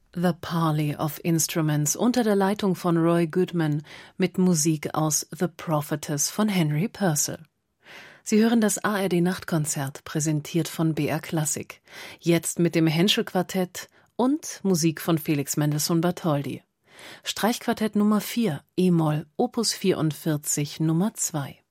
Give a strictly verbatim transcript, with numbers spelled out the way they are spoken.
The Parley of Instruments unter der Leitung von Roy Goodman mit Musik aus The Prophetess von Henry Purcell. Sie hören das A R D-Nachtkonzert, präsentiert von B R Klassik. Jetzt mit dem Henschel-Quartett und Musik von Felix Mendelssohn Bartholdy. Streichquartett Nummer vier, E-Moll, Opus vierundvierzig, Nummer zwei.